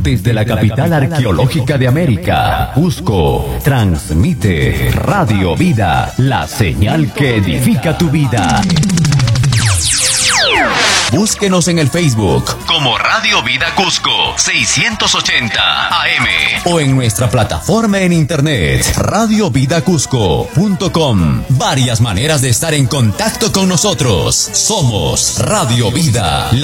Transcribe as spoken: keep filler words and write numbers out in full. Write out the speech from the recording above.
Desde la capital arqueológica de América, Cusco, transmite Radio Vida, la señal que edifica tu vida. Búsquenos en el Facebook como Radio Vida Cusco seiscientos ochenta A M o en nuestra plataforma en internet radio vida cusco punto com. Varias maneras de estar en contacto con nosotros. Somos Radio Vida.